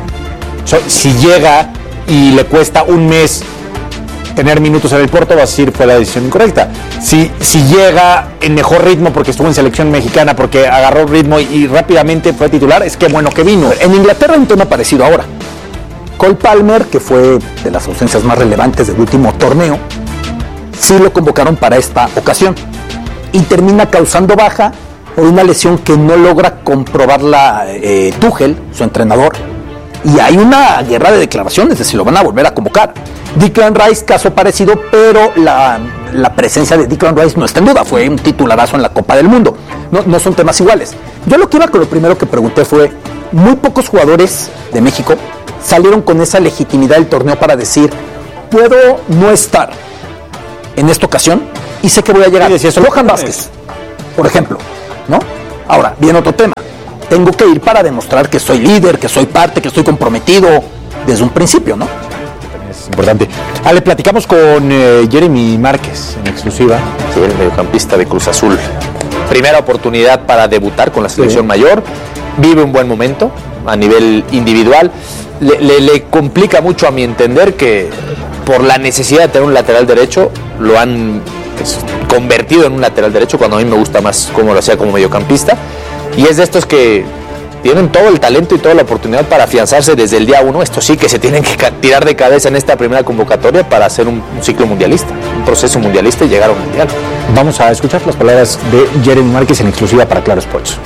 Si llega y le cuesta un mes tener minutos en el Porto, vas a decir fue la decisión incorrecta. Si llega en mejor ritmo porque estuvo en selección mexicana, porque agarró ritmo y rápidamente fue titular, es que bueno que vino. En Inglaterra hay un tema parecido ahora. Cole Palmer, que fue de las ausencias más relevantes del último torneo, sí lo convocaron para esta ocasión y termina causando baja por una lesión que no logra comprobarla Tuchel, su entrenador, y hay una guerra de declaraciones de si lo van a volver a convocar. Declan Rice, caso parecido, pero la presencia de Declan Rice no está en duda, fue un titularazo en la Copa del Mundo, no son temas iguales. Yo lo que iba con lo primero que pregunté fue, muy pocos jugadores de México salieron con esa legitimidad del torneo para decir, puedo no estar en esta ocasión y sé que voy a llegar. Johan Vázquez, por ejemplo, ¿no? Ahora, viene otro tema. Tengo que ir para demostrar que soy líder, que soy parte, que estoy comprometido desde un principio, ¿no? Es importante. Ale, platicamos con Jeremy Márquez en exclusiva. Sí, el mediocampista de Cruz Azul. Primera oportunidad para debutar con la selección mayor. Vive un buen momento a nivel individual. Le complica mucho, a mi entender, que por la necesidad de tener un lateral derecho lo han convertido en un lateral derecho, cuando a mí me gusta más como lo hacía como mediocampista. Y es de estos que tienen todo el talento y toda la oportunidad para afianzarse desde el día 1. Esto sí, que se tienen que tirar de cabeza en esta primera convocatoria para hacer un ciclo mundialista, un proceso mundialista y llegar a un mundial. Vamos a escuchar las palabras de Jeremy Márquez en exclusiva para Claro Sports.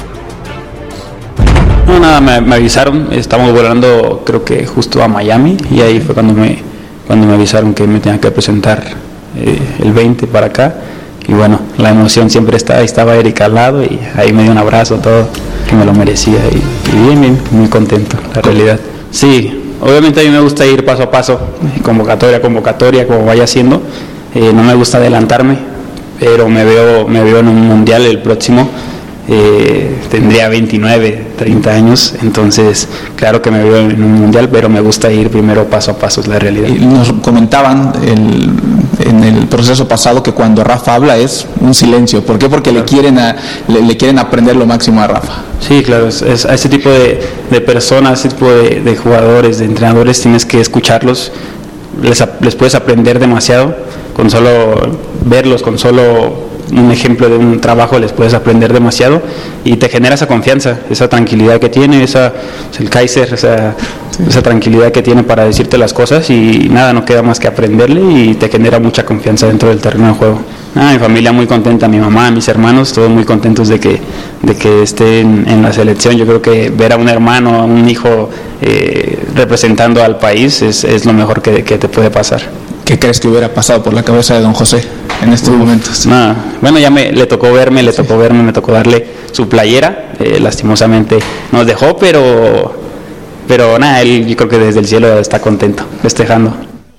No, nada, me avisaron, estamos volando creo que justo a Miami, y ahí fue cuando me avisaron que me tenía que presentar el 20 para acá. Y bueno, la emoción siempre estaba Eric al lado y ahí me dio un abrazo, todo, que me lo merecía, y bien, muy contento, la realidad. Sí, obviamente a mí me gusta ir paso a paso, convocatoria a convocatoria, como vaya haciendo. No me gusta adelantarme, pero me veo en un mundial el próximo. Tendría 29, 30 años, entonces claro que me veo en un mundial, pero me gusta ir primero paso a paso, es la realidad. Y nos comentaban en el proceso pasado que cuando Rafa habla es un silencio. ¿Por qué? Porque le quieren aprender lo máximo a Rafa. Sí, claro, es a ese tipo de personas, ese tipo de jugadores, de entrenadores, tienes que escucharlos, les puedes aprender demasiado, con solo verlos, con solo un ejemplo de un trabajo les puedes aprender demasiado, y te genera esa confianza, esa tranquilidad que tiene, el Kaiser, esa tranquilidad que tiene para decirte las cosas, y nada, no queda más que aprenderle, y te genera mucha confianza dentro del terreno de juego. Mi familia muy contenta, mi mamá, mis hermanos, todos muy contentos de que estén en la selección. Yo creo que ver a un hermano, a un hijo representando al país es lo mejor que te puede pasar. ¿Qué crees que hubiera pasado por la cabeza de don José en estos momentos? Bueno, ya le tocó verme, me tocó darle su playera. Lastimosamente nos dejó, pero nada, él, yo creo que desde el cielo está contento, festejando.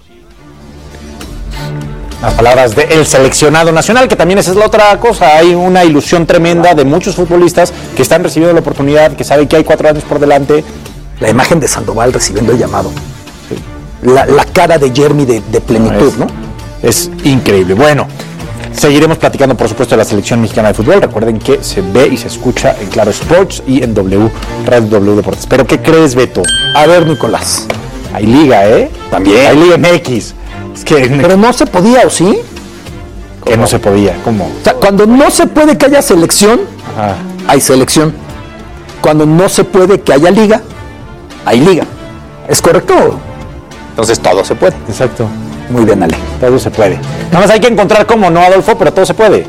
Las palabras del seleccionado nacional, que también esa es la otra cosa. Hay una ilusión tremenda de muchos futbolistas que están recibiendo la oportunidad, que saben que hay 4 años por delante. La imagen de Sandoval recibiendo el llamado. La cara de Jeremy de plenitud, ¿no? Es increíble. Bueno, seguiremos platicando, por supuesto, de la selección mexicana de fútbol. Recuerden que se ve y se escucha en Claro Sports y en Radio W Deportes. ¿Pero qué crees, Beto? A ver, Nicolás. Hay liga, También. Hay liga MX. Pero no se podía, ¿o sí? Que no se podía, ¿cómo? O sea, cuando no se puede que haya selección, hay selección. Cuando no se puede que haya liga, hay liga. ¿Es correcto? Entonces todo se puede. Exacto. Muy bien, Ale. Todo se puede. Nada más hay que encontrar cómo, ¿no, Adolfo? Pero todo se puede.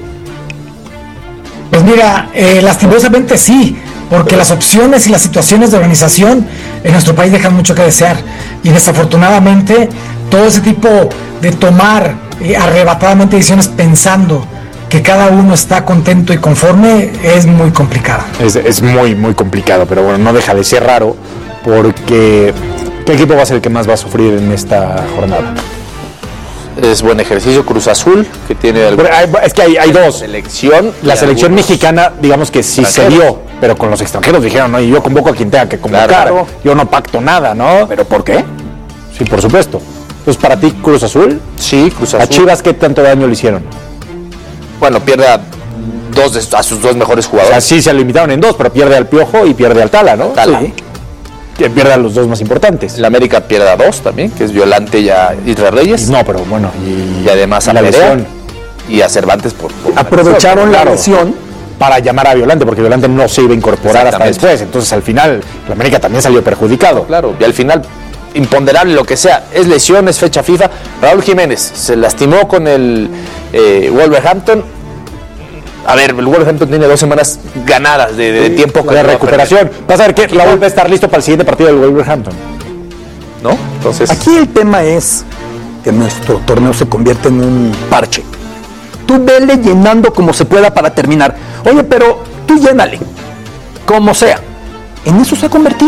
Pues mira, lastimosamente sí, porque las opciones y las situaciones de organización en nuestro país dejan mucho que desear. Y desafortunadamente, todo ese tipo de tomar arrebatadamente decisiones pensando que cada uno está contento y conforme es muy complicado. Es muy, muy complicado, pero bueno, no deja de ser raro, porque ¿qué equipo va a ser el que más va a sufrir en esta jornada? Es buen ejercicio Cruz Azul, que tiene es que hay dos. La selección mexicana, digamos que sí se dio, pero con los extranjeros dijeron, no, y yo convoco a quien tenga que convocar, claro. Yo no pacto nada, ¿no? ¿Pero por qué? Sí, por supuesto. Entonces, ¿para ti Cruz Azul? Sí, Cruz Azul. ¿A Chivas qué tanto daño le hicieron? Bueno, pierde a sus 2 mejores jugadores. O sea, sí se limitaron en 2, pero pierde al Piojo y pierde al Tala, ¿no? Tala. Sí. Que pierde a los 2 más importantes. El América pierde a 2 también, que es Violante y a Israel Reyes. No, pero bueno. Y además a la lesión. Y a Cervantes por aprovecharon la lesión para llamar a Violante, porque Violante no se iba a incorporar hasta después. Entonces, al final, el América también salió perjudicado. Claro, y al final, imponderable lo que sea, es lesión, es fecha FIFA. Raúl Jiménez se lastimó con el Wolverhampton. A ver, el Wolverhampton tiene 2 semanas ganadas de tiempo de recuperación. Vas a ver que Raúl va a estar listo para el siguiente partido del Wolverhampton, ¿no? Entonces, aquí el tema es que nuestro torneo se convierte en un parche. Tú vele llenando como se pueda para terminar. Oye, pero tú llénale, como sea. En eso se ha convertido.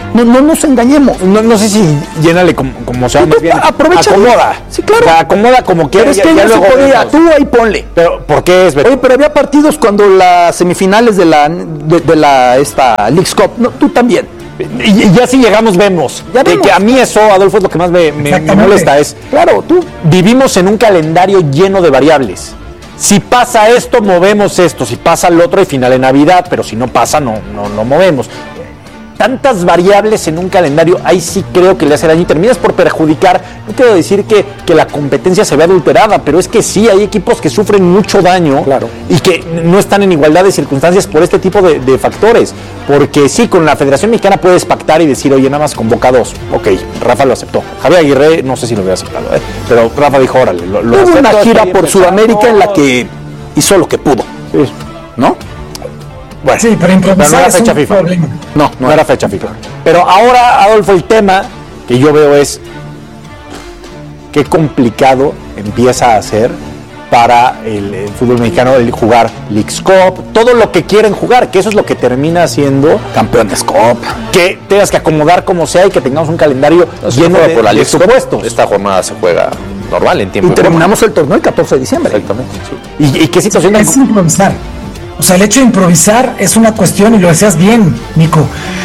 No nos engañemos. No sé si llénale como sea, más bien. Aprovecha. Acomoda. Sí, claro. O sea, acomoda como quieras. Es que ya se podía. Tú ahí ponle. Pero, ¿por qué es, Beto? Oye, pero había partidos cuando las semifinales de la Leagues Cup. No, tú también. Y ya si llegamos, vemos. Que a mí eso, Adolfo, es lo que más me molesta. Es, claro, tú vivimos en un calendario lleno de variables. Si pasa esto, movemos esto. Si pasa el otro, hay final de Navidad. Pero si no pasa, no movemos. Tantas variables en un calendario, ahí sí creo que le hace daño y terminas por perjudicar. No quiero decir que la competencia se vea adulterada, pero es que sí, hay equipos que sufren mucho daño, claro, y que no están en igualdad de circunstancias por este tipo de factores. Porque sí, con la Federación Mexicana puedes pactar y decir, oye, nada más convoca 2. Ok, Rafa lo aceptó. Javier Aguirre, no sé si lo hubiera aceptado, pero Rafa dijo, órale. Hubo una gira por Sudamérica en la que hizo lo que pudo, ¿no? Bueno, sí, pero improvisar no era fecha es un FIFA. problema. No era fecha FIFA. Pero ahora, Adolfo, el tema que yo veo es qué complicado empieza a ser para el fútbol mexicano el jugar Leagues Cup, todo lo que quieren jugar, que eso es lo que termina siendo Campeones Cup, que tengas que acomodar como sea y que tengamos un calendario lleno de supuestos. Esta jornada se juega normal en tiempo. Y terminamos el torneo el 14 de diciembre. Exactamente. Sí. ¿Y qué situación? Es improvisar. O sea, el hecho de improvisar es una cuestión, y lo decías bien, Nico.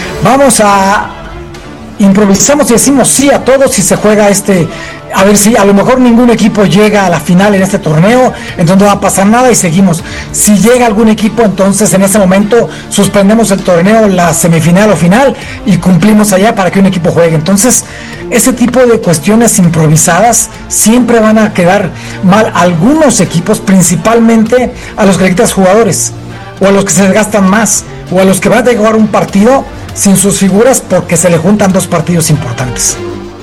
Improvisamos y decimos sí a todos si se juega a ver si a lo mejor ningún equipo llega a la final en este torneo, entonces no va a pasar nada y seguimos. Si llega algún equipo, entonces en ese momento suspendemos el torneo, la semifinal o final, y cumplimos allá para que un equipo juegue. Entonces, ese tipo de cuestiones improvisadas siempre van a quedar mal a algunos equipos, principalmente a los que le quitas jugadores, o a los que se desgastan más, o a los que van a jugar un partido sin sus figuras porque se le juntan 2 partidos importantes.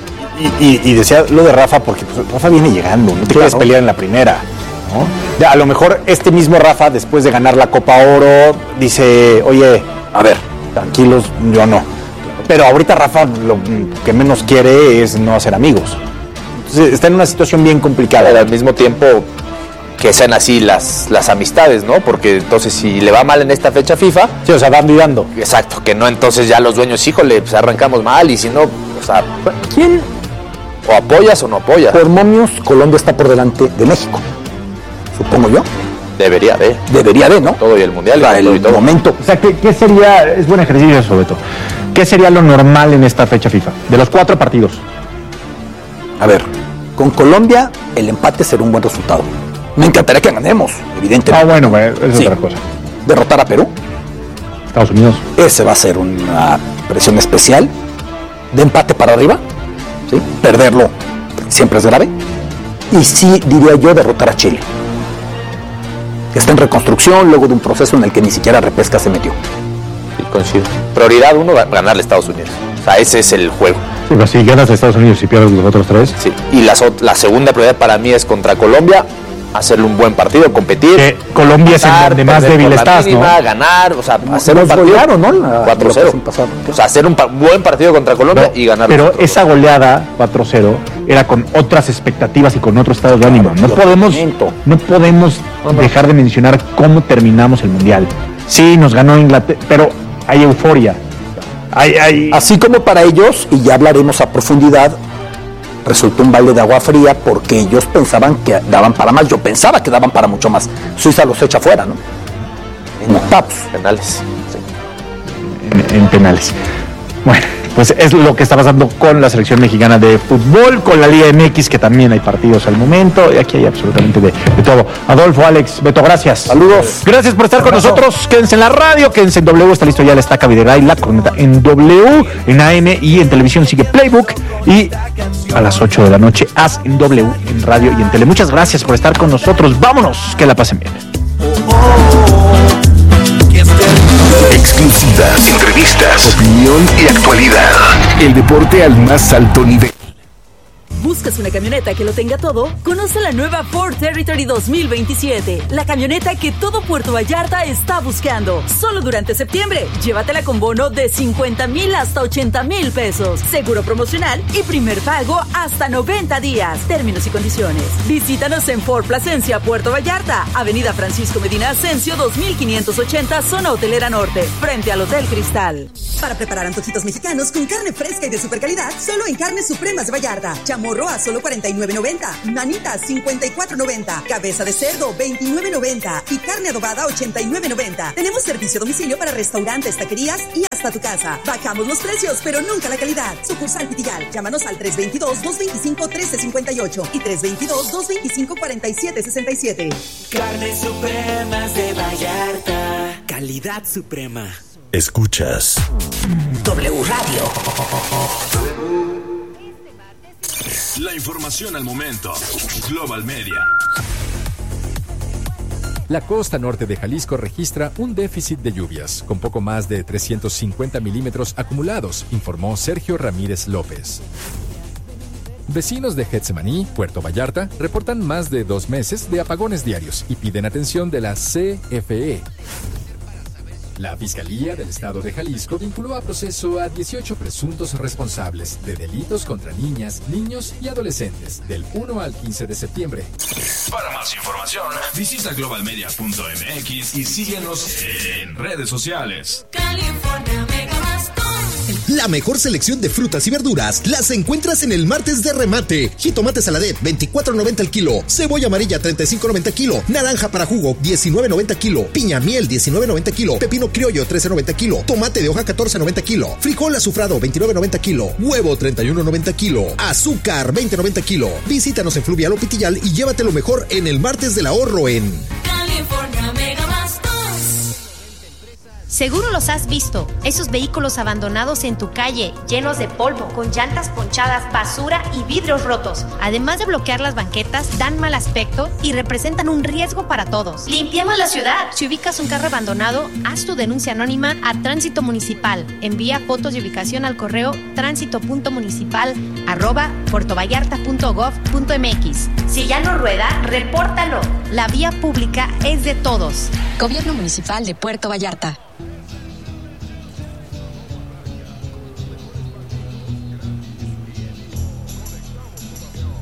Y decía lo de Rafa porque pues, Rafa viene llegando, no te quieres pelear en la primera, ¿no? A lo mejor este mismo Rafa, después de ganar la Copa Oro, dice, oye, a ver, tranquilos, yo no. Pero ahorita Rafa lo que menos quiere es no hacer amigos. Entonces está en una situación bien complicada. Pero al mismo tiempo que sean así las amistades, ¿no? Porque entonces si le va mal en esta fecha FIFA... Sí, o sea, dando y dando. Exacto, que no entonces ya los dueños, híjole, pues arrancamos mal y si no, o sea... ¿Quién? O apoyas o no apoyas. Por momios, Colombia está por delante de México, supongo yo. Debería de, ¿no? Todo y el Mundial. El momento. O sea, ¿qué sería? Es buen ejercicio eso, Beto. ¿Qué sería lo normal en esta fecha FIFA? De los 4 partidos. A ver, con Colombia el empate será un buen resultado. Me encantaría que ganemos, evidentemente. Bueno, es otra cosa. Derrotar a Perú. Estados Unidos. Ese va a ser una presión especial. De empate para arriba. ¿Sí? Perderlo siempre es grave. Y sí, diría yo, derrotar a Chile. Está en reconstrucción luego de un proceso en el que ni siquiera repesca se metió. Sí, coincido. Prioridad 1, ganarle a Estados Unidos. O sea, ese es el juego. Sí, pero si ganas a Estados Unidos y pierdes los otros 3. Sí. Y la segunda prioridad para mí es contra Colombia. Hacerle un buen partido, competir. Que Colombia es en donde más débil estás, mínima, ¿no? Ganar, o sea, hacer un partido. Golearon, ¿no? 4-0. O sea, hacer un buen partido contra Colombia y ganar. Pero esa goleada 4-0 era con otras expectativas y con otro estado de ánimo. No podemos dejar de mencionar cómo terminamos el Mundial. Sí, nos ganó Inglaterra, pero hay euforia. Así como para ellos, y ya hablaremos a profundidad, resultó un balde de agua fría porque ellos pensaban que daban para más. Yo pensaba que daban para mucho más. Suiza los echa fuera, ¿no? En octavos. Penales. Sí. En penales. Bueno, pues es lo que está pasando con la selección mexicana de fútbol, con la Liga MX, que también hay partidos al momento, y aquí hay absolutamente de todo. Adolfo, Alex, Beto, gracias. Saludos. Gracias por estar con nosotros. Quédense en la radio, quédense en W, está listo ya la estaca Videgaray, la corneta en W, en AM y en televisión sigue Playbook, y a las 8 de la noche haz en W, en radio y en tele. Muchas gracias por estar con nosotros. Vámonos, que la pasen bien. Exclusivas, entrevistas, opinión y actualidad. El deporte al más alto nivel. ¿Buscas una camioneta que lo tenga todo? Conoce la nueva Ford Territory 2027, la camioneta que todo Puerto Vallarta está buscando. Solo durante septiembre, llévatela con bono de 50,000 hasta 80,000 pesos, seguro promocional y primer pago hasta 90 días. Términos y condiciones. Visítanos en Ford Plasencia, Puerto Vallarta, Avenida Francisco Medina Ascencio 2580, Zona Hotelera Norte, frente al Hotel Cristal. Para preparar antojitos mexicanos con carne fresca y de super calidad, solo en Carnes Supremas de Vallarta. Chamorro a solo $49.90. Manitas, $54.90. Cabeza de cerdo, $29.90. Y carne adobada, $89.90. Tenemos servicio a domicilio para restaurantes, taquerías y hasta tu casa. Bajamos los precios, pero nunca la calidad. Sucursal Pitigal. Llámanos al 322-225-1358 y 322-225-4767. Carnes Supremas de Vallarta. Calidad suprema. Escuchas W Radio. La información al momento. Global Media. La costa norte de Jalisco registra un déficit de lluvias, con poco más de 350 milímetros acumulados, informó Sergio Ramírez López. Vecinos de Getsemaní, Puerto Vallarta, reportan más de 2 meses de apagones diarios y piden atención de la CFE. La Fiscalía del Estado de Jalisco vinculó a proceso a 18 presuntos responsables de delitos contra niñas, niños y adolescentes del 1 al 15 de septiembre. Para más información, visita globalmedia.mx y síguenos en redes sociales. California Megamascom. La mejor selección de frutas y verduras las encuentras en el martes de remate. Jitomate Saladet, $24.90 el kilo. Cebolla amarilla, $35.90 kilo. Naranja para jugo, $19.90 kilo. Piña miel, $19.90 kilo. Pepino criollo, $13.90 kilo. Tomate de hoja, $14.90 kilo. Frijol azufrado, $29.90 kilo. Huevo, $31.90 kilo. Azúcar, $20.90 kilo. Visítanos en Fluvial o Pitillal y llévate lo mejor en el martes del ahorro en California Megamascom. Seguro los has visto, esos vehículos abandonados en tu calle, llenos de polvo, con llantas ponchadas, basura y vidrios rotos. Además de bloquear las banquetas, dan mal aspecto y representan un riesgo para todos. ¡Limpiemos la ciudad! Si ubicas un carro abandonado, haz tu denuncia anónima a Tránsito Municipal. Envía fotos de ubicación al correo tránsito.municipal@puertovallarta.gov.mx. Si ya no rueda, repórtalo. La vía pública es de todos. Gobierno Municipal de Puerto Vallarta.